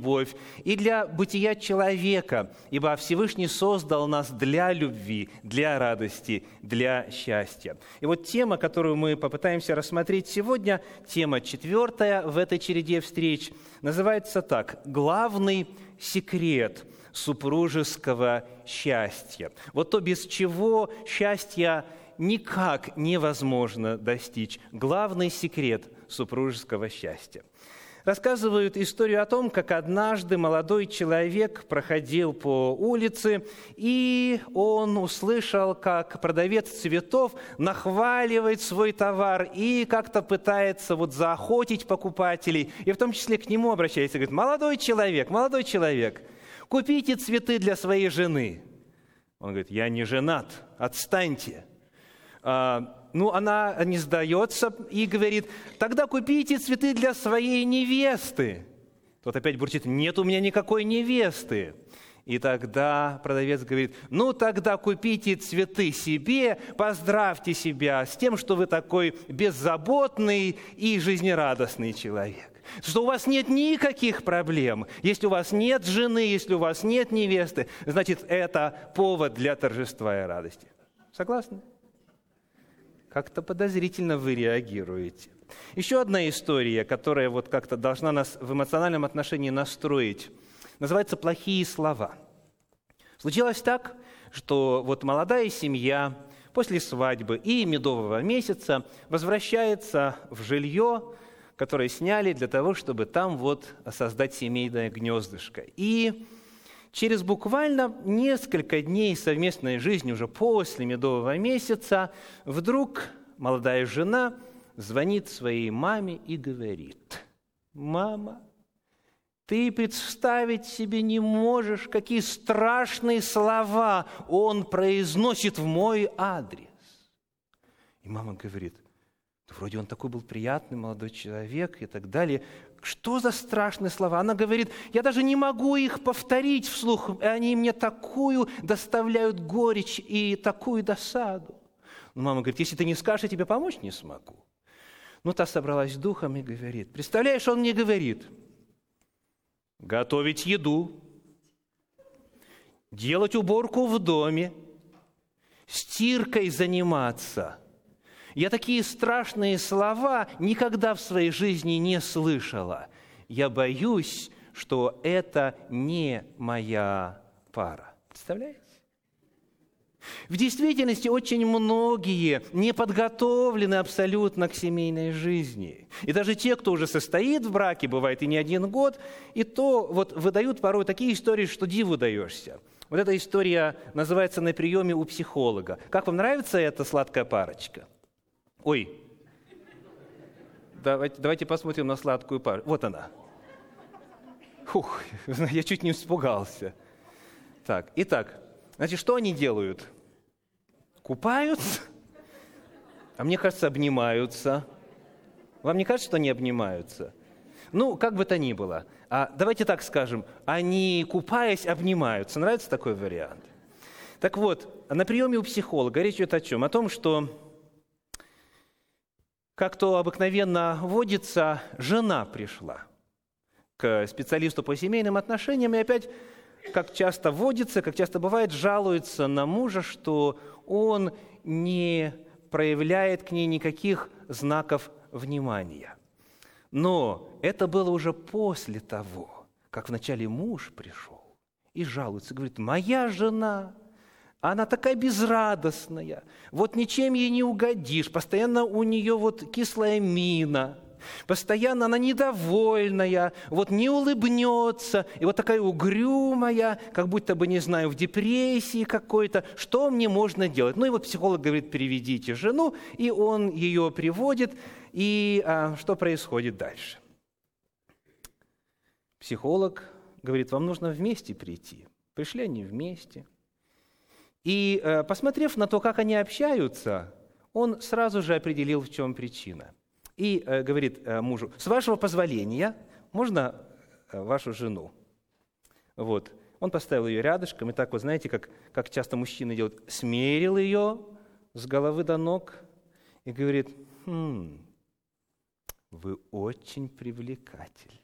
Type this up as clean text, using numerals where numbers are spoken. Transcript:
любовь, и для бытия человека, ибо Всевышний создал нас для любви, для радости, для счастья. И вот тема, которую мы попытаемся рассмотреть сегодня, тема 4 в этой череде встреч, называется так: «Главный секрет супружеского счастья». Вот то, без чего счастья никак невозможно достичь. Главный секрет супружеского счастья. Рассказывают историю о том, как однажды молодой человек проходил по улице, и он услышал, как продавец цветов нахваливает свой товар и как-то пытается заохотить покупателей, и в том числе к нему обращается, говорит: молодой человек, купите цветы для своей жены. Он говорит: я не женат, отстаньте. Она не сдается и говорит: тогда купите цветы для своей невесты. Тот опять бурчит: нет у меня никакой невесты. И тогда продавец говорит: тогда купите цветы себе, поздравьте себя с тем, что вы такой беззаботный и жизнерадостный человек. Что у вас нет никаких проблем. Если у вас нет жены, если у вас нет невесты, значит, это повод для торжества и радости. Согласны? Как-то подозрительно вы реагируете. Еще одна история, которая как-то должна нас в эмоциональном отношении настроить, называется «Плохие слова». Случилось так, что молодая семья после свадьбы и медового месяца возвращается в жилье, которое сняли для того, чтобы там создать семейное гнездышко. И через буквально несколько дней совместной жизни, уже после медового месяца, вдруг молодая жена звонит своей маме и говорит: «Мама, ты представить себе не можешь, какие страшные слова он произносит в мой адрес». И мама говорит: да вроде он такой был приятный молодой человек и так далее. Что за страшные слова? Она говорит: я даже не могу их повторить вслух, и они мне такую доставляют горечь и такую досаду. Мама говорит: если ты не скажешь, я тебе помочь не смогу. Та собралась духом и говорит: представляешь, он мне говорит: готовить еду, делать уборку в доме, стиркой заниматься. Я такие страшные слова никогда в своей жизни не слышала. Я боюсь, что это не моя пара. Представляете? В действительности очень многие не подготовлены абсолютно к семейной жизни. И даже те, кто уже состоит в браке, бывает и не один год, и то выдают порой такие истории, что диву даешься. Эта история называется «На приеме у психолога». Как вам нравится эта сладкая парочка? Ой, давайте посмотрим на сладкую пару. Вот она. Я чуть не испугался. Итак, что они делают? Купаются? А мне кажется, обнимаются. Вам не кажется, что они обнимаются? Как бы то ни было. Давайте так скажем, они, купаясь, обнимаются. Нравится такой вариант? Так вот, на приеме у психолога речь идет о чем? О том, что, как то обыкновенно водится, жена пришла к специалисту по семейным отношениям и опять, как часто водится, как часто бывает, жалуется на мужа, что он не проявляет к ней никаких знаков внимания. Но это было уже после того, как вначале муж пришел и жалуется, говорит: моя жена, она такая безрадостная, ничем ей не угодишь, постоянно у нее кислая мина, постоянно она недовольная, не улыбнется, и такая угрюмая, как будто бы, не знаю, в депрессии какой-то. Что мне можно делать? Психолог говорит: приведите жену, и он ее приводит, и что происходит дальше? Психолог говорит: вам нужно вместе прийти. Пришли они вместе. И, посмотрев на то, как они общаются, он сразу же определил, в чем причина. И говорит мужу: с вашего позволения, можно вашу жену? Он поставил ее рядышком, и так знаете, как часто мужчины делают, смерил ее с головы до ног и говорит: вы очень привлекательны.